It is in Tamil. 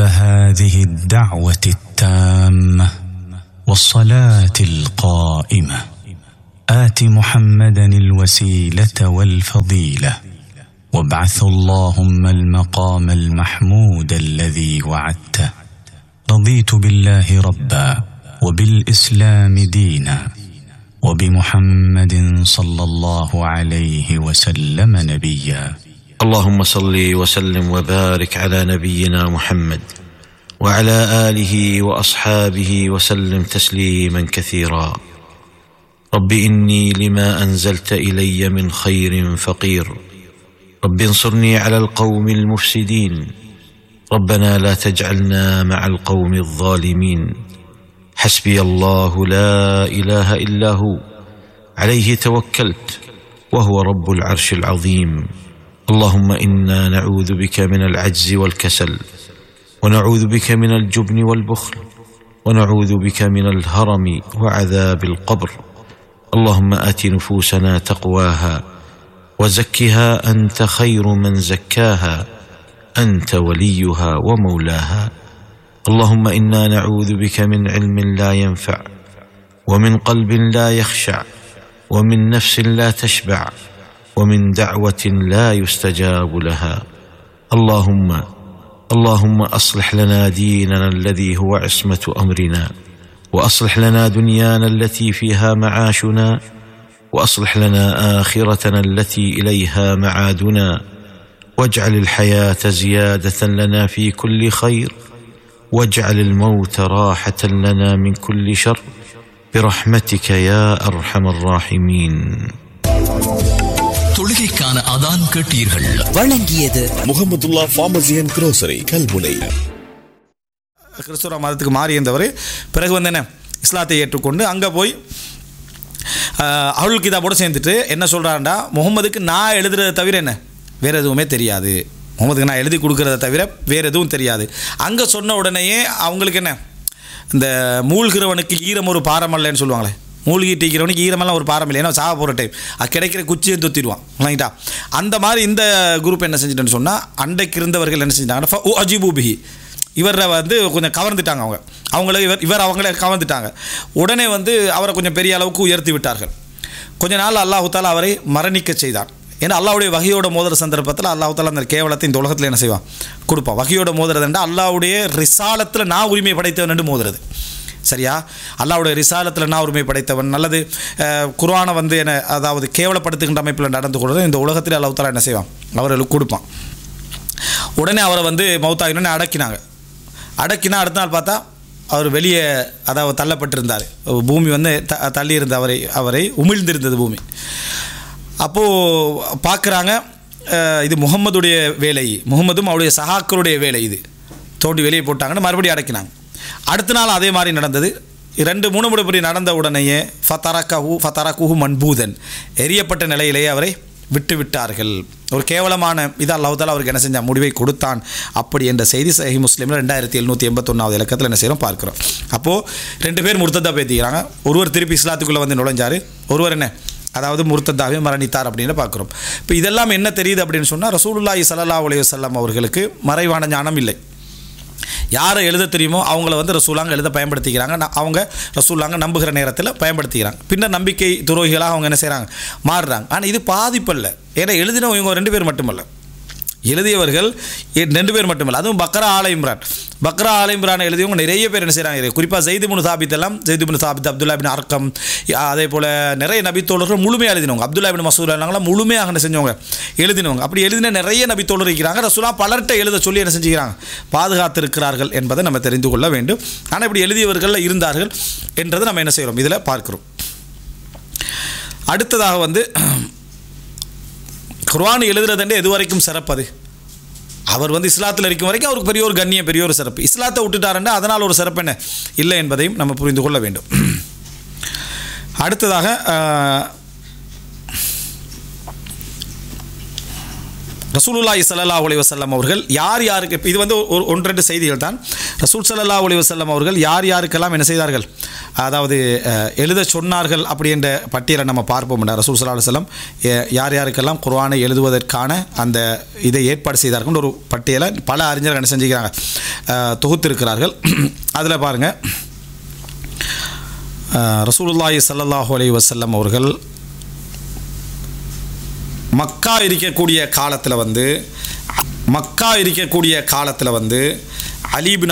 هذه الدعوة التامة والصلاة القائمة آت محمدا الوسيلة والفضيلة وابعث اللهم المقام المحمود الذي وعدته. رضيت بالله ربا وبالإسلام دينا وبمحمد صلى الله عليه وسلم نبيا. اللهم صل وسلم وبارك على نبينا محمد وعلى آله وأصحابه وسلم تسليما كثيرا. رب إني لما أنزلت إلي من خير فقير، رب انصرني على القوم المفسدين، ربنا لا تجعلنا مع القوم الظالمين. حسبي الله لا إله إلا هو عليه توكلت وهو رب العرش العظيم. اللهم إنا نعوذ بك من العجز والكسل، ونعوذ بك من الجبن والبخل، ونعوذ بك من الهرم وعذاب القبر. اللهم آت نفوسنا تقواها وزكها أنت خير من زكاها، أنت وليها ومولاها. اللهم إنا نعوذ بك من علم لا ينفع، ومن قلب لا يخشع، ومن نفس لا تشبع، ومن دعوة لا يستجاب لها. اللهم أصلح لنا ديننا الذي هو عصمة أمرنا، وأصلح لنا دنيانا التي فيها معاشنا، وأصلح لنا آخرتنا التي إليها معادنا، واجعل الحياة زيادة لنا في كل خير، واجعل الموت راحة لنا من كل شر، برحمتك يا أرحم الراحمين. தொழுகைக்கான அதான் கேட்டீர்கள். வழங்கியது Mahmudullah pharmacy and grocery, Kalmunai. கிறிஸ்துவ மதத்துக்கு மாறி இருந்தவர் பிறகு வந்து என்ன இஸ்லாத்தை ஏற்றுக்கொண்டு அங்கே போய் அருள் கிதாபோடு சேர்ந்துட்டு என்ன சொல்கிறாண்டா, முகமதுக்கு நான் எழுதுறதை தவிர என்ன வேறு எதுவுமே தெரியாது, முகமதுக்கு நான் எழுதி கொடுக்குறத தவிர வேறு எதுவும் தெரியாது. அங்கே சொன்ன உடனேயே அவங்களுக்கு என்ன, இந்த மூழ்கிறவனுக்கு ஈரம் ஒரு பாரம் இல்லைன்னு சொல்லுவாங்களே, மூழ்கிட்டு இருக்கிறவனுக்கு ஈரமெல்லாம் ஒரு பாரம் இல்லை, ஏன்னா சாக போகிற டைம் அது கிடைக்கிற குச்சியை தொத்திடுவான் இல்லைங்களா. அந்த மாதிரி இந்த குரூப் என்ன செஞ்சுட்டேன்னு சொன்னால், அன்றைக்கு இருந்தவர்கள் என்ன செஞ்சிட்டாங்கன்னா அஜிபூபிஹி, இவரை வந்து கொஞ்சம் கவர்ந்துட்டாங்க. அவங்கள கவர்ந்துட்டாங்க. உடனே வந்து அவரை கொஞ்சம் பெரிய அளவுக்கு உயர்த்தி விட்டார்கள். கொஞ்ச நாள் அல்லாஹு தாலா அவரை மரணிக்க செய்தான். ஏன்னா அல்லாவுடைய வகையோட மோதிர சந்தர்ப்பத்தில் அல்லாஹு தாலா அந்த கேவலத்தை இந்த உலகத்தில் என்ன செய்வான், கொடுப்பான். வகையோட மோதுறதுண்டா அல்லாவுடைய ரிசாலத்தில் நான் உரிமை படைத்தவன் என்று மோதுறது, சரியா? அல்லாவுடைய ரிசாலத்தில் நான் உரிமை படைத்தவன் நல்லது. குர்ஆனை வந்து என்ன, அதாவது கேவலப்படுத்துகின்ற அமைப்பில் நடந்து கொள்வது இந்த உலகத்தில் அல்லாஹு தாலா என்ன செய்வான், அவர்களுக்கு கொடுப்பான். உடனே அவரை வந்து மௌத்தாகினோடனே அடக்கினா அடுத்த நாள் பார்த்தா அவர் வெளியே, அதாவது தள்ளப்பட்டிருந்தார். பூமி வந்து தள்ளி இருந்த அவரை உமிழ்ந்திருந்தது பூமி. அப்போது பார்க்குறாங்க, இது முகம்மதுடைய வேலை, முகம்மதும் அவருடைய சஹாக்களுடைய வேலை, இது தோண்டி வெளியே போட்டாங்கன்னு மறுபடியும் அடக்கினாங்க. அடுத்த நாள் அதே மாதிரி நடந்தது. 2-3 முறைப்படி நடந்த உடனேயே ஃபதரகுஹு மன்பூதன், எரியப்பட்ட நிலையிலேயே அவரை விட்டு விட்டார்கள். ஒரு கேவலமான இதை அல்லாஹ் தஆலா அவருக்கு என்ன செஞ்சான், முடிவை கொடுத்தான். அப்படி என்ற செய்தி சஹீஹ் முஸ்லிமில் 2781 இலக்கத்தில் என்ன செய்கிறோம் பார்க்குறோம். அப்போது 2 பேர் முர்த்ததா பேத்திக்கிறாங்க. ஒருவர் திருப்பி இஸ்லாத்துக்குள்ளே வந்து நுழைஞ்சார், ஒருவர் என்ன, அதாவது முர்த்ததாவே மரணித்தார் அப்படின்னு பார்க்குறோம். இப்போ இதெல்லாம் என்ன தெரியுது அப்படின்னு சொன்னால், ரசூலுல்லாஹி ஸல்லல்லாஹு அலைஹி வஸல்லம் அவர்களுக்கு மறைவான ஞானம் இல்லை. யாரை எழுத தெரியுமோ அவங்கள வந்து ரசூலாங்க எழுத பயன்படுத்திக்கிறாங்க. அவங்க ரசூலாங்க நம்புகிற நேரத்தில் பயன்படுத்திக்கிறாங்க. பின்னர் நம்பிக்கை துரோகிகளாக அவங்க என்ன செய்கிறாங்க, மாறுறாங்க. ஆனால் இது பாதிப்பல்ல. ஏன்னா எழுதினவங்க இவங்க 2 பேர் மட்டுமல்ல, எழுதியவர்கள் 2 பேர் மட்டுமல்ல. அதுவும் பக்ரா ஆல இம்ரான் எழுதியவங்க நிறைய பேர் என்ன செய்கிறாங்க. குறிப்பாக ஜெயித் இப்னு சாபித் அப்துல்லா இப்னு அர்கம், அதே போல் நிறைய நபித்தோழர்கள் முழுமையாக எழுதினவங்க. அப்துல்லா இப்னு மஸ்ஊத் எல்லாம் முழுமையாக என்ன செஞ்சவங்க, எழுதினவங்க. அப்படி எழுதின நிறைய நபித்தோழர் இருக்கிறாங்க. ரசூலா பலர்கிட்ட எழுத சொல்லி என்ன செஞ்சுக்கிறாங்க, பாதுகாத்திருக்கிறார்கள் என்பதை நம்ம தெரிந்து கொள்ள வேண்டும். ஆனால் இப்படி எழுதியவர்கள் இருந்தார்கள் என்றதை நம்ம என்ன செய்கிறோம், இதில் பார்க்கிறோம். அடுத்ததாக வந்து குர்ஆன் எழுதுறதுண்டே எது வரைக்கும் சிறப்பது, அவர் வந்து இஸ்லாத்தில் இருக்கும் வரைக்கும் அவருக்கு பெரிய ஒரு கண்ணியம், பெரிய ஒரு சிறப்பு. இஸ்லாத்தை விட்டுட்டாருன்னா அதனால் ஒரு சிறப்பு என்ன இல்லை என்பதையும் நம்ம புரிந்து கொள்ள வேண்டும். அடுத்ததாக ரசூலுல்லாஹி ஸல்லல்லாஹு அலைஹி வஸல்லம் அவர்கள் யார் யாருக்கு, இது வந்து ஒன்று ரெண்டு செய்திகள் தான். ரசூல் ஸல்லல்லாஹு அலைஹி வஸல்லம் அவர்கள் யார் யாருக்கெல்லாம் என்ன செய்தார்கள், அதாவது எழுத சொன்னார்கள் அப்படி என்ற பட்டியலை நம்ம பார்ப்போம். ரசூல் ஸல்லல்லாஹு அலைஹி வஸல்லம் யார் யாருக்கெல்லாம் குர்ஆனை எழுதுவதற்கான அந்த இதை ஏற்பாடு செய்தார்கள் ஒரு பட்டியலை பல அறிஞர்கள் என்ன செஞ்சுக்கிறாங்க, தொகுத்திருக்கிறார்கள். அதில் பாருங்கள், ரசூலுல்லாஹி ஸல்லல்லாஹு அலைஹி வஸல்லம் அவர்கள் மக்கா இருக்கக்கூடிய காலத்தில் வந்து அலி இப்னு